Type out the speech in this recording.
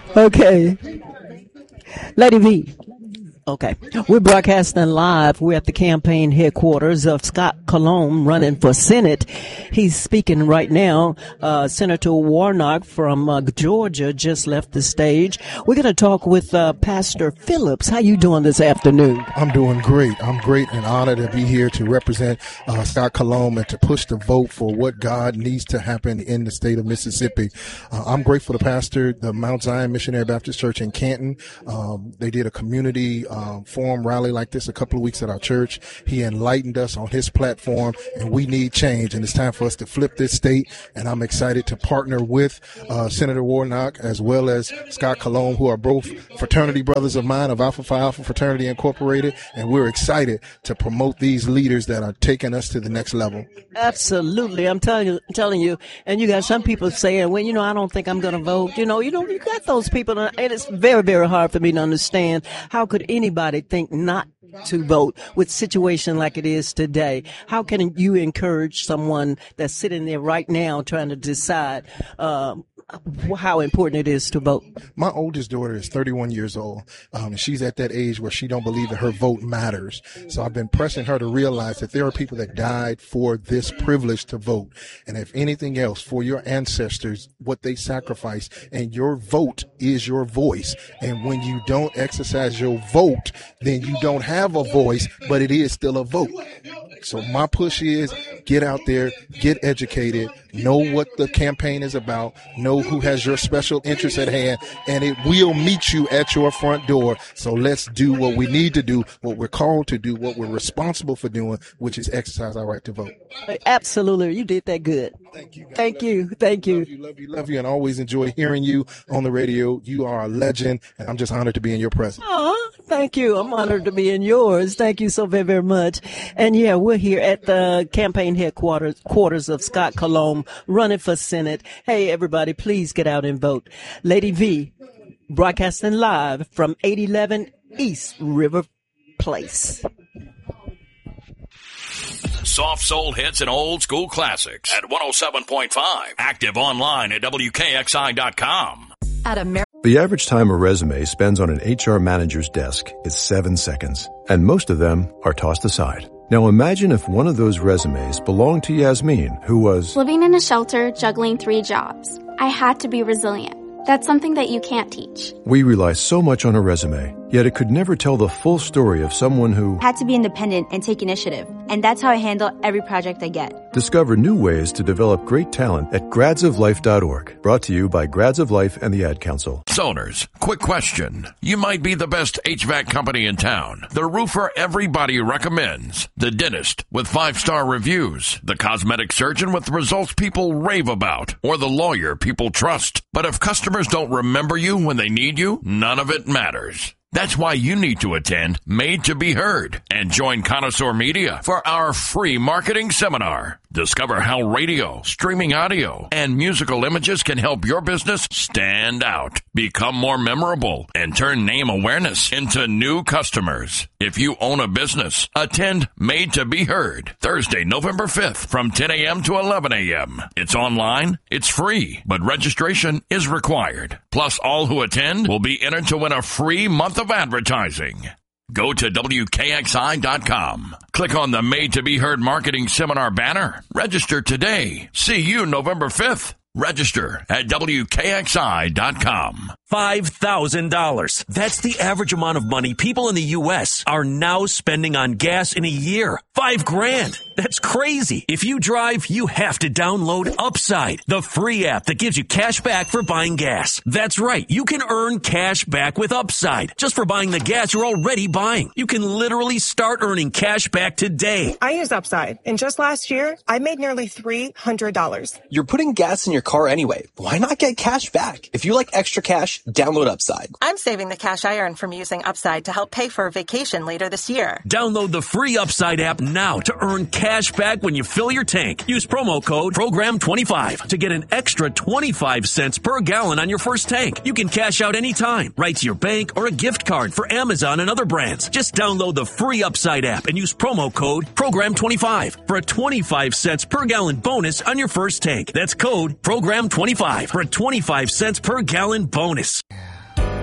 Okay. Lady V. Okay. We're broadcasting live. We're at the campaign headquarters of Scott Colomb running for Senate. He's speaking right now. Senator Warnock from Georgia just left the stage. We're going to talk with Pastor Phillips. How you doing this afternoon? I'm doing great. I'm great and honored to be here to represent Scott Colomb and to push the vote for what God needs to happen in the state of Mississippi. I'm grateful to pastor the Mount Zion Missionary Baptist Church in Canton. They did a community forum rally like this a couple of weeks at our church. He enlightened us on his platform, and we need change, and it's time for us to flip this state. And I'm excited to partner with Senator Warnock as well as Scott Colomb, who are both fraternity brothers of mine of Alpha Phi Alpha Fraternity Incorporated, and we're excited to promote these leaders that are taking us to the next level. Absolutely. I'm telling you, and you got some people saying, well, I don't think I'm going to vote. You got those people, and it's very, very hard for me to understand how could anybody think not to vote with situation like it is today. How can you encourage someone that's sitting there right now trying to decide how important it is to vote? My oldest daughter is 31 years old. She's at that age where she don't believe that her vote matters. So I've been pressing her to realize that there are people that died for this privilege to vote. And if anything else, for your ancestors, what they sacrificed, and your vote is your voice. And when you don't exercise your vote, then you don't have a voice, but it is still a vote. So my push is get out there, get educated, know what the campaign is about, know who has your special interest at hand, and it will meet you at your front door. So let's do what we need to do, what we're called to do, what we're responsible for doing, which is exercise our right to vote. Absolutely. You did that good. Thank you. Thank you. Thank you. Love you, and always enjoy hearing you on the radio. You are a legend, and I'm just honored to be in your presence. Thank you. I'm honored to be in yours. Thank you so very, very much. And yeah, we're here at the campaign headquarters of Scott Colomb running for Senate. Hey, everybody, please get out and vote. Lady V, broadcasting live from 811 East River Place. Soft soul hits and old school classics at 107.5. Active online at WKXI.com. The average time a resume spends on an HR manager's desk is 7 seconds, and most of them are tossed aside. Now imagine if one of those resumes belonged to Yasmin, who was living in a shelter, juggling 3 jobs. I had to be resilient. That's something that you can't teach. We rely so much on a resume, yet it could never tell the full story of someone who had to be independent and take initiative. And that's how I handle every project I get. Discover new ways to develop great talent at gradsoflife.org. Brought to you by Grads of Life and the Ad Council. Zoners, quick question. You might be the best HVAC company in town. The roofer everybody recommends. The dentist with 5-star reviews. The cosmetic surgeon with results people rave about. Or the lawyer people trust. But if customers don't remember you when they need you, none of it matters. That's why you need to attend Made to Be Heard and join Connoisseur Media for our free marketing seminar. Discover how radio, streaming audio, and musical images can help your business stand out, become more memorable, and turn name awareness into new customers. If you own a business, attend Made to Be Heard Thursday, November 5th from 10 a.m. to 11 a.m. It's online, it's free, but registration is required. Plus, all who attend will be entered to win a free month of advertising. Go to WKXI.com. Click on the Made to Be Heard Marketing Seminar banner. Register today. See you November 5th. Register at WKXI.com. $5,000. That's the average amount of money people in the U.S. are now spending on gas in a year. $5,000. That's crazy. If you drive, you have to download Upside, the free app that gives you cash back for buying gas. That's right. You can earn cash back with Upside just for buying the gas you're already buying. You can literally start earning cash back today. I use Upside, and just last year, I made nearly $300. You're putting gas in your car anyway. Why not get cash back? If you like extra cash, download Upside. I'm saving the cash I earn from using Upside to help pay for a vacation later this year. Download the free Upside app now to earn cash back when you fill your tank. Use promo code PROGRAM25 to get an extra 25 cents per gallon on your first tank. You can cash out anytime, right to your bank or a gift card for Amazon and other brands. Just download the free Upside app and use promo code PROGRAM25 for a 25 cents per gallon bonus on your first tank. That's code PROGRAM25 for a 25 cents per gallon bonus.